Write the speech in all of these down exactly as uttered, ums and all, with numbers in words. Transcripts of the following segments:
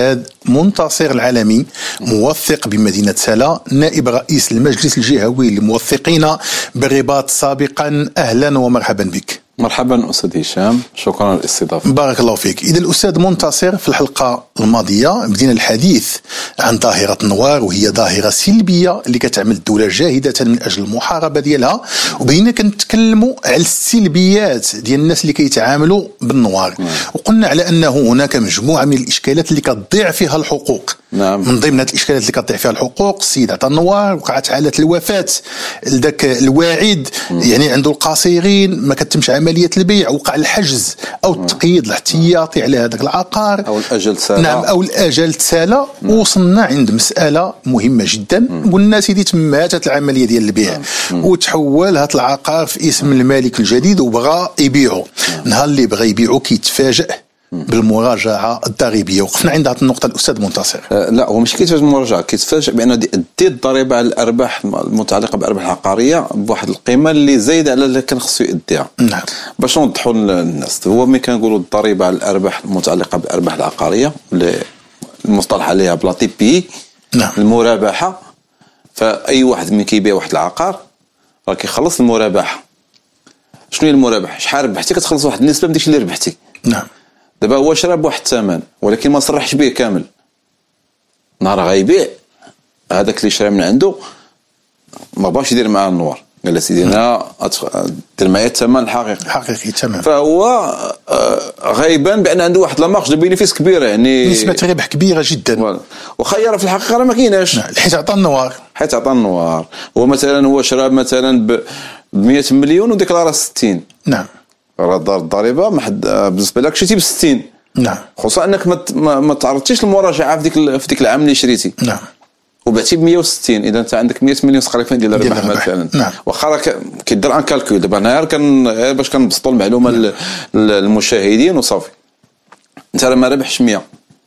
الأستاذ منتصر العالمي، موثق بمدينة سلا، نائب رئيس المجلس الجهوي للموثقين بالرباط سابقا. أهلا ومرحبا بك. مرحبا أستاذ هشام، شكرا على الاستضافة. بارك الله فيك. إذا الأستاذ منتصر، في الحلقة الماضية بدينا الحديث عن ظاهرة النوار، وهي ظاهرة سلبية اللي كتعمل الدولة جاهدة من أجل المحاربة ديالها، وبدينا كنتكلموا على السلبيات ديال الناس اللي كيتعاملوا بالنوار. نعم. وقلنا على أنه هناك مجموعة من الإشكالات اللي كتضيع فيها الحقوق. نعم. من ضمن هذه الإشكالات اللي كتضيع فيها الحقوق السيد عطا النوار، وقعت حالة الوفاة لذاك الواعد، م. يعني عنده القصيرين ما كتمش عملية البيع، وقع الحجز أو التقييد الاحتياطي على هذاك العقار، أو الأجل تسالى. نعم، أو الأجل تسالى. وصلنا عند مسألة مهمة جدا، قلنا سيدي تم هذه العملية ديال البيع، وتحول هذا العقار في اسم المالك الجديد وبغى يبيعه. نهار اللي بغى يبيعه كيتفاجأ بالمراجعه الضريبيه. وقفنا عند هذه النقطه الاستاذ منتصر. أه لا، هو مش كيتفاجئ بالمراجعه، كيتفاجئ بان دي الضريبه على الارباح المتعلقه بالارباح العقاريه بواحد القيمه اللي زايده على اللي كان خصو يديها. نعم. باش نوضحوا للناس، هو ملي كنقولوا الضريبه على الارباح المتعلقه بالارباح العقاريه اللي المصطلح عليها بلا تي بي، نعم، المرابحه. فاي واحد ملي كيبيع واحد العقار راه كيخلص المرابحه. شنو هي المرابحه؟ شحال ربحتي كتخلص واحد النسبه من داكشي اللي ربحتي. نعم. دابا هو شرا بواحد الثمن ولكن ما صرحش به كامل. نهار غيبيع هذاك اللي شرا من عنده ما باش يدير معاه النوار، قال سيدي انا دير معايا الثمن الحقيقي حقيقي تمام. فهو غيبان بان عنده واحد لا مارج دو بينيفيس كبيره، يعني نسبه ربح كبيره جدا. وخير في الحقيقه راه ما كايناش، حيت عطى النوار حيت عطى النوار. هو مثلا هو شرا مثلا ب مئة مليون وديكلارا ستين. نعم. راه دار الضريبه ما حد بالنسبه لك شريتي ب ستين. نعم. خصوصا انك ما ما تعرضتيش للمراجعه في ديك في ديك العام اللي شريتي. نعم. وبعتي ب مئة وستين، اذا انت عندك مئة مليون تقريبا ديال الربح مثلا. نعم. واخا راه كيدير ان كالكول. دابا انا كان باش كنبسطوا المعلومه نعم. للمشاهدين وصافي. انت راه ما ربحش مئة،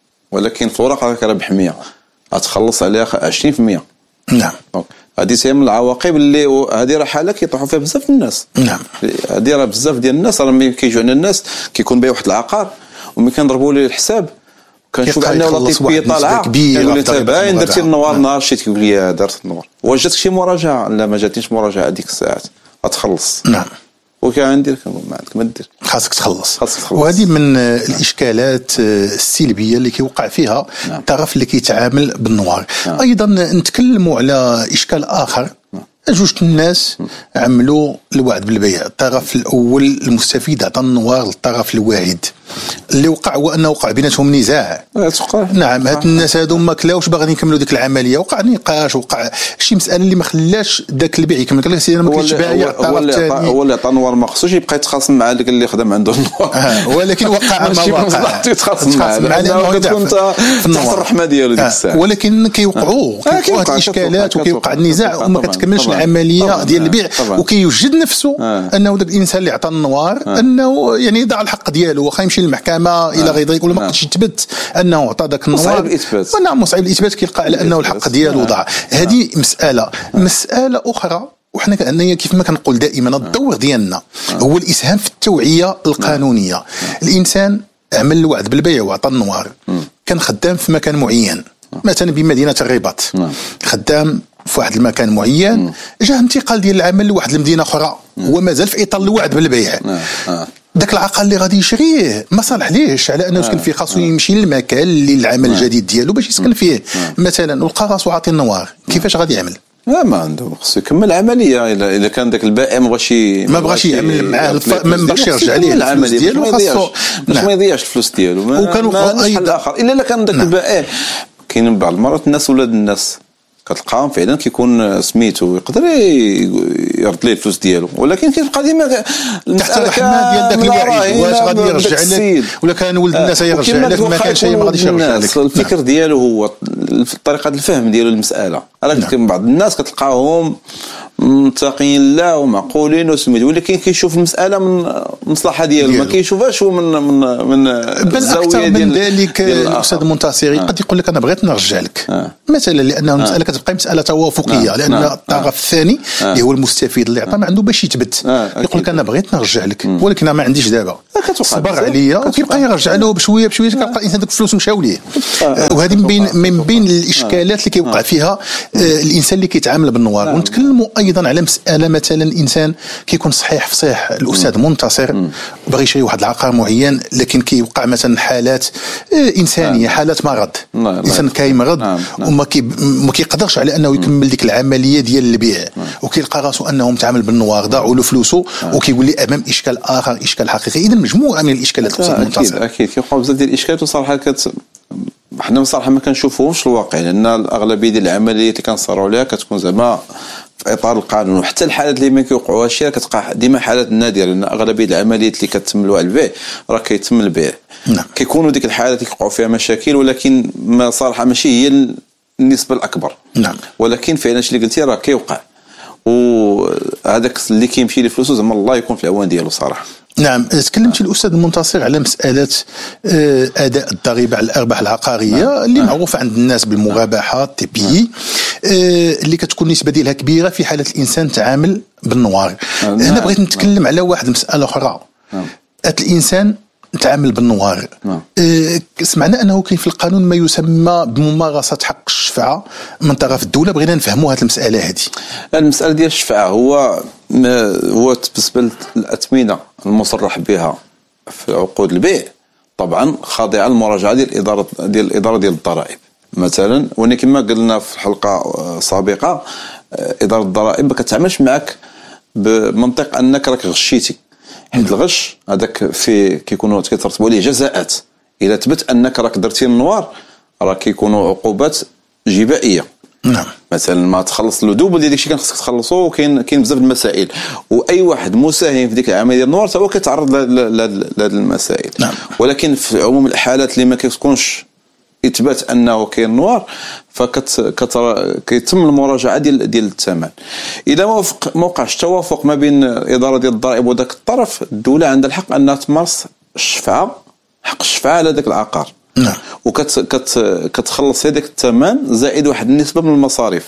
ولكن في الورق راك رابح مئة، غتخلص عليها عشرين بالمئة. نعم. هذه هي من العواقب اللي هذه راه حاله كيطيحوا فيها بزاف الناس. نعم. هذه راه بزاف ديال الناس راه ملي كيجيو عندنا الناس كيكون بايع واحد العقار وملي كنضربوا ليه الحساب كنشوف عندنا ولا تيبي طالعه كيقول لي انت باين درتي النوار نهار شيت، كيقول لي درت النوار. واش جاتك شي مراجعه؟ لا ما جاتنيش مراجعه هذيك الساعات. غتخلص. نعم. وكان ندير ما عندك ما دير، خاصك تخلص. تخلص. وهذه من الاشكالات السلبيه اللي كيوقع فيها نعم. الطرف اللي كيتعامل بالنوار. نعم. ايضا نتكلموا على اشكال اخر. نعم. جوج الناس عملوا الوعد بالبيع، الطرف الاول المستفيد عطى النوار للطرف الواعد. اللي وقع هو انه وقع بيناتهم نزاع. نعم. هاد الناس هادو ما كلاوش باغيين يكملوا ديك العمليه، وقع نقاش، وقع شي مساله اللي ما خلاش داك البيع يكمل. قال لك سيدي انا ما كنتش بايع. هو اللي هو اللي عطى النوار ما خصوش يبقى يتخاصم مع داك اللي خدم عنده النوار. آه. ولكن وقع ما وقع يتخاصم معاه لانه كتكون انت تحت الرحمه ديالو ديك الساعه. ولكن كيوقعوا كيوقعوا هاد الاشكالات وكيوقع النزاع وما كتكملش العمليه ديال البيع، وكيوجد نفسه انه داك الانسان اللي عطى النوار انه يعني يضع الحق ديالو، واخا يمشي للمحكمه الى غير ذلك، ولا ما قدش يثبت انه عطى داك النوار. صعيب الاثبات. نعم، صعيب الاثبات. كيلقى على انه الحق ديالو ضاع. هذه مساله. مساله اخرى، وحنا كأننا كيف ما كنقول دائما الدور ديالنا هو الاسهام في التوعيه القانونيه. الانسان عمل الوعد بالبيع وعطى النوار، كان خدام في مكان معين مثلا بمدينه الرباط، خدام في واحد المكان معين، جاء انتقال ديال العمل لواحد المدينه اخرى ومازال في اطار الوعد بالبيع. داك العقار اللي غادي يشريه ما صالح ليش على انه يسكن فيه، خاصو يمشي للمكان اللي العمل الجديد ديالو باش يسكن فيه مثلا، ولقى راسو عاطي النوار. كيفاش غادي يعمل؟ لا ما عنده، خصو يكمل العمليه. الا الا كان داك البائع ما بغاش ما بغاش يعمل معاه، ما بغاش يرجع ليه الفلوس ديالو، خاصو باش ما يضيعش الفلوس ديالو. وكانوا حل اخر الا الا كان داك البائع. كاين بعض المرات الناس ولاد الناس كتلقاهم فعلا كيكون سميتو يقدر يرد ليه الفلوس ديالو، ولكن كيبقى ديما تحت الرحمه ديال داك الواعد. واش غادي يرجع لك ولا كان ولد الناس يرجع لك؟ ما كان شيء ما غاديش يرجع لك. الفكر ديالو هو طريقه الفهم ديالو المساله. راه كاين بعض الناس كتلقاهم متقين لا ومعقولين وسميت، ولكن كيشوف المساله من المصلحه ديالو، ما كيشوفهاش هو من من من الزاويه ديال. من ذلك الاستاذ منتصر آه. قد يقول لك انا بغيت نرجع لك آه. مثلا، لانه المساله آه. كتبقى مساله توافقيه آه. لان آه. الطرف آه. الثاني آه. اللي هو المستفيد اللي عطى ما عنده باش يثبت آه. يقول لك انا بغيت نرجع لك م. ولكن انا ما عنديش دابا، صبر عليا، وكيبقى يرجع له بشويه بشويه، كيبقى الانسان داك الفلوس مشاو ليه. آه. وهذه من بين من بين الاشكالات اللي كيوقع فيها آه. الانسان اللي كيتعامل بالنوار. آه. ونتكلموا ايضا على مساله مثلا الانسان كيكون صحيح فصيح الاستاذ منتصر باغي يشري واحد العقار معين، لكن كيوقع مثلا حالات انسانيه، حالات مرض، الانسان كيمرض وما كي ما كيقدرش على انه يكمل ديك العمليه ديال البيع، وكيلقى راسو انه متعامل بالنوار، ضاعوا له فلوسه، وكيقول لي امام اشكال اخر، اشكال حقيقي. اذا مجموعه من الاشكالات اكيد منتصر. اكيد كيوقعوا بزاف ديال الاشكالات، وصراحه كت حنا بصراحه ما كنشوفوهمش الواقع، لان الاغلبيه ديال العمليات اللي كنصاروا عليها كتكون زعما في اطار القانون، وحتى الحالات اللي ما كيوقعوهاش كتبقى ديما حالات نادره، لان اغلبيه العمليات اللي كتم لها البيع راه كيتم البيع. نعم. كيكونوا ديك الحالات كيوقعوا فيها مشاكل، ولكن ما صراحه ماشي هي النسبه الاكبر. نعم. ولكن فعلا اللي قلتي راه كيوقع، وهذاك اللي كيمشي لفلوسه زعما الله يكون في العوان ديالو صراحه. نعم. تكلمت الاستاذ المنتصر على مساله اداء الضريبه على الارباح العقاريه. نعم. اللي معروفه عند الناس بالمرابحه تي بي، اللي كتكون النسبه ديالها كبيره في حاله الانسان تعامل بالنوار. نعم. انا بغيت نتكلم نعم. على واحد مساله اخرى. نعم. الانسان تعامل بالنوار. نعم. أه سمعنا انه كاين في القانون ما يسمى بممارسه حق الشفعه من طرف الدوله، بغينا نفهموا هذه المساله هذه. المساله ديال الشفعه هو هو بالنسبه للاثمنه المصرح بها في عقود البيع طبعا خاضعه للمراجعه ديال الاداره ديال الاداره ديال الضرائب مثلا، ولكن كما قلنا في حلقه سابقه اداره الضرائب ما كتعاملش معك بمنطق انك راك غشيتي، حيت الغش هذاك في كيكونوا كيترتبوا عليه جزاءات. اذا ثبت انك راك درتي النوار راه كيكونوا عقوبات جبائيه. نعم. مثلا ما تخلص له دوبل ديال داكشي كان خصك تخلصو، وكاين كاين بزاف المسائل، واي واحد مساهم في ديك العمليه ديال النوار حتى هو كيتعرض لهذه المسائل. نعم. ولكن في عموم الحالات اللي ما كتكونش اثبات انه كاين نوار فكت كيتم المراجعه ديال ديال الثمن. اذا ما وفق ما وقعش توافق ما بين الاداره ديال الضرائب وذاك الطرف، الدوله عندها الحق انها تمارس الشفعه، حق الشفعه على ذاك العقار. نعم. وكت كت كتخلص هذاك الثمن زائد واحد النسبه من المصاريف.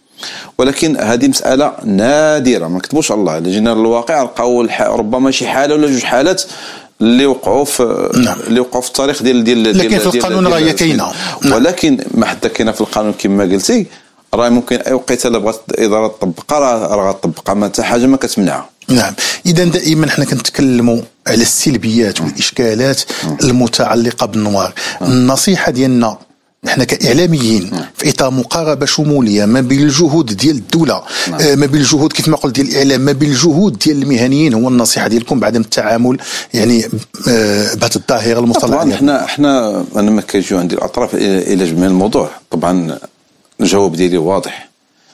ولكن هذه مساله نادره، ما نكتبوش الله، اللي جينا للواقع لقاو ربما شي حاله ولا جوج حالات اللي وقعوا في نعم. اللي وقعوا في التاريخ ديال ديال لكن ديال في القانون راه كاينه. ولكن ما حتى كاينه في القانون كما قلتي، راه ممكن اي وقيته الا بغات الاداره تطبقها راه غتطبقها، ما حتى حاجه ما كتمنعها. نعم. اذا دائما حنا كنتكلموا على السلبيات والاشكالات المتعلقه بالنوار. النصيحه ديالنا نحن كاعلاميين في اطار مقاربه شموليه ما بين الجهود ديال الدوله، آه ما بين الجهود كيف ما قلت ديال الاعلام، ما بين الجهود ديال المهنيين، هو النصيحه ديالكم بعدم التعامل يعني آه بهذه الظاهره المصطلحه. طبعا احنا احنا انا ما كيجيو عندي الاطراف الى جميع الموضوع. طبعا الجواب ديالي واضح،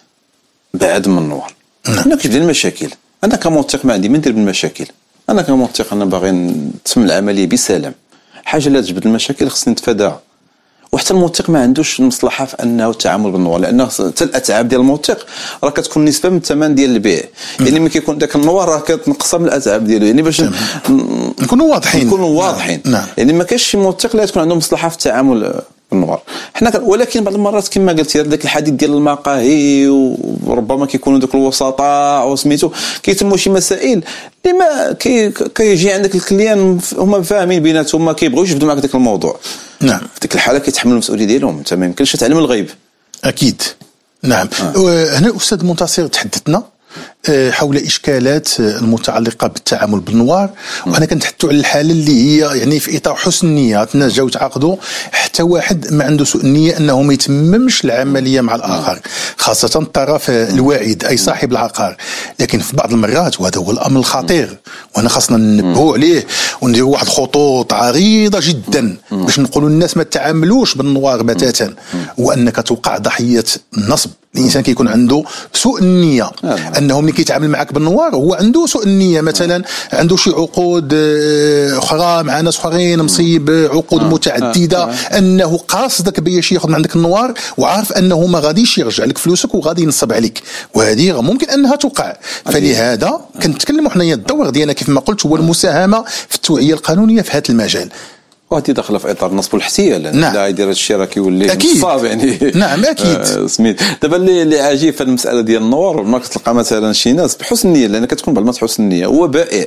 بعد من النوار. انا كيف ديال المشاكل، انا كموثق ما عندي ما ندير بالمشاكل. انا كموثق انا باغي تتم العمليه بسلام، حاجه لا تجبد المشاكل خصني نتفاداها. وحتى الموثق ما عندوش المصلحه في انه التعامل بالنوار، لانه حتى الاتعاب ديال الموثق راه كتكون نسبه من الثمن ديال البيع. يعني ملي كيكون داك النوار راه كتنقصها من الاتعاب ديالو، يعني باش نكونوا واضحين نكونوا واضحين. نعم. يعني ما كاينش شي موثق لا تكون عنده مصلحه في التعامل بالنوار. حنا ولكن بعض المرات كما قلتي داك الحديث ديال المقاهي وربما كيكونوا دوك الوسطاء وسميتو كيتموا شي مسائل اللي ما كي كيجي عندك الكليان هما فاهمين بيناتهم، ما كيبغيوش يبداو معك داك الموضوع. نعم. في ديك الحاله كيتحملوا المسؤوليه ديالهم، انت ما يمكنش تعلم الغيب. اكيد. نعم. آه. هنا الاستاذ منتصر تحدثنا حول إشكالات المتعلقة بالتعامل بالنوار، وأنا كنتحدثوا على الحالة اللي هي يعني في إطار حسن النية، الناس جاو تعاقدوا حتى واحد ما عنده سوء النية أنه ما يتممش العملية مع الآخر، خاصة الطرف الواعد أي صاحب العقار. لكن في بعض المرات، وهذا هو الأمر الخطير وأنا خاصنا ننبهوا عليه ونديروا واحد خطوط عريضة جدا باش نقولوا الناس ما تعاملوش بالنوار بتاتا، وأنك توقع ضحية النصب. الإنسان كيكون عنده سوء النية أنهم ملي كيتعامل معك بالنوار هو عنده سوء النيه، مثلا عنده شي عقود اخرى مع ناس اخرين، مصيب عقود متعدده، انه قاصدك باش ياخذ من عندك النوار وعارف انه ما غاديش يرجع لك فلوسك وغادي ينصب عليك، وهذه ممكن انها توقع. فلهذا كنتكلموا حنايا الدور ديالنا كيف ما قلت هو المساهمه في التوعيه القانونيه في هذا المجال. وهذه داخله في اطار النصب والاحتيال. نعم. لا يدير هذا الشيء راه كيولي نصاب يعني. نعم اكيد. آه سميت دابا اللي اللي عجيب في المساله ديال النوار، ما كتلقى مثلا شي ناس بحسن النيه، لان كتكون بعض المرات حسن النيه، هو بائع،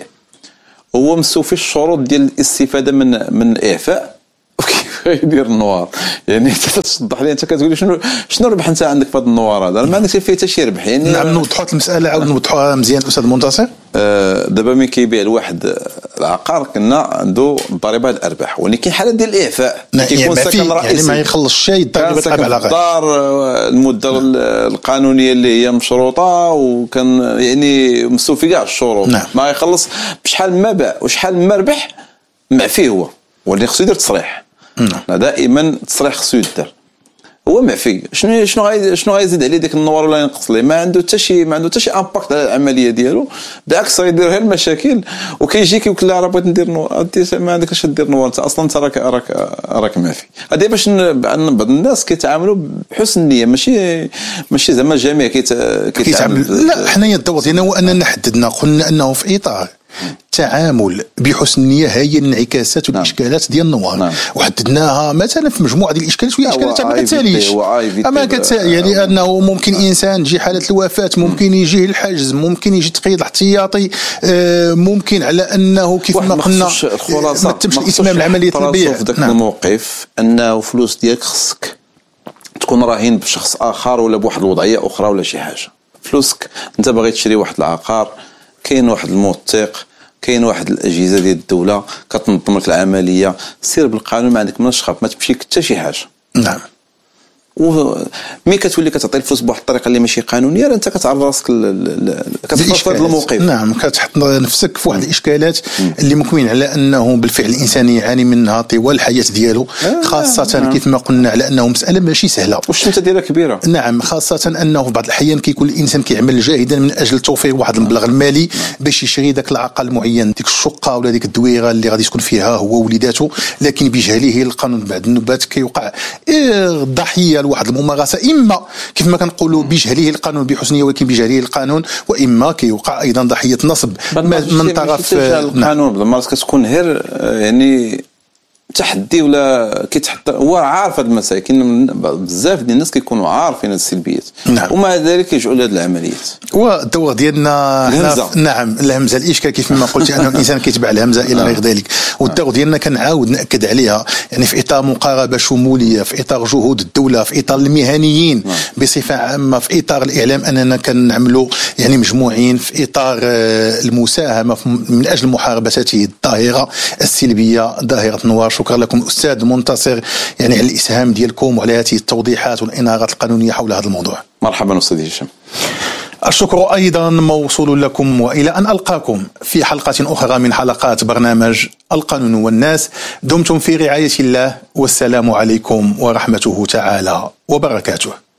هو مستوفي الشروط ديال الاستفاده من من الاعفاء، وكيف يدير النوار. يعني انت تصدح لي انت كتقول شنو شنو ربح انت عندك في هذا النوار هذا، ما عندكش فيه حتى شي ربح. يعني نعم نوضحوا المساله، عاود نوضحوها مزيان استاذ منتصر. آه دابا ملي كيبيع الواحد العقار كنا عنده ضريبه الارباح، ولكن حاله ديال الاعفاء كيكون سكن رئيسي، يعني ما يخلصش شيء ضريبه الارباح. الدار المده نعم. القانونيه اللي هي مشروطه، وكان يعني مستوفي كاع الشروط. نعم. ما يخلص بشحال ما باع وشحال ما ربح معفيه هو، ولكن خصو يدير تصريح. نعم. دائما التصريح خصو يدير، هو معفي. شنو شنو غاي شنو غيزيد عليه ديك النوار ولا ينقص ليه؟ ما عنده حتى شي ما عنده حتى شي امباكت على العمليه ديالو، بالعكس غيدير غير المشاكل. وكيجي كيقول له راه بغيت ندير نوار، انت ما عندكش دير نوار، انت اصلا انت راك راك راك معفي. هذه باش بعض الناس كيتعاملوا بحسن النيه، ماشي ماشي زعما الجميع كيتعامل. لا حنايا الدور ديالنا هو اننا حددنا، قلنا انه في اطار التعامل بحسن النيه هي الانعكاسات والاشكالات ديال النوار. نعم. وحددناها مثلا في مجموعه ديال الاشكالات وهي اشكالات ما كتساليش، اما كتسالي يعني انه ممكن انسان تجي حاله الوفاه، ممكن يجيه الحجز، ممكن يجي تقييد الاحتياطي، ممكن على انه كيف ما قلنا ما تمش الاتمام لعمليه البيع. في ذاك نعم. الموقف انه فلوس ديالك خصك تكون راهين بشخص اخر ولا بواحد الوضعيه اخرى ولا شي حاجه. فلوسك انت باغي تشري واحد العقار، كاين واحد الموثق، كاين واحد الاجهزه ديال الدوله كتنظم لك العمليه، سير بالقانون، ما عندك مناش تخاف، ما تمشي حتى شي حاجه. نعم. ومي كتولي كتعطي الفلوس بواحد الطريقه اللي ماشي قانونيه، راه انت كتعرض راسك كتحط في هذا الموقف. نعم كتحط نفسك في واحد الاشكالات اللي ممكن على انه بالفعل الانسان يعاني منها طوال الحياه ديالو، خاصه نعم. كيف ما قلنا على انه مساله ماشي سهله والشمته ديالها كبيره. نعم خاصه انه في بعض الاحيان كيكون الانسان كيعمل جاهدا من اجل توفير واحد المبلغ المالي باش يشري ذاك العقل المعين، ديك الشقه ولا ديك الدويره اللي غادي تكون فيها هو ووليداته، لكن بجهله القانون بعد النوبات كيوقع ضحيه لواحد الممارسه، اما كيف ما كنقولوا بجهله القانون بحسنيه ولكن بجهله القانون، واما كيوقع ايضا ضحيه نصب من طرف القانون. بعض المرات كتكون غير يعني تحدي ولا كيتحط هو عارف هذه المسائل، كاين بزاف ديال الناس كيكونوا عارفين هذه السلبيات. نعم. ومع ذلك كيجعلوا هذه العمليات. والدور ديالنا الهمزه. نعم الهمزه الاشكال كيف ما قلت انه الانسان كيتبع الهمزه الى غير ذلك، والدور ديالنا كنعاود ناكد عليها، يعني في اطار مقاربه شموليه، في اطار جهود الدوله، في اطار المهنيين نعم. بصفه عامه، في اطار الاعلام اننا كنعملوا يعني مجموعين في اطار المساهمه من اجل محاربه هذه الظاهره السلبيه، ظاهره النوار. شكرا لكم أستاذ منتصر يعني على الإسهام ديالكم وعلى هذه التوضيحات والإنارات القانونية حول هذا الموضوع. مرحبا أستاذ هشام. الشكر أيضا موصول لكم، وإلى أن ألقاكم في حلقة أخرى من حلقات برنامج القانون والناس. دمتم في رعاية الله، والسلام عليكم ورحمته تعالى وبركاته.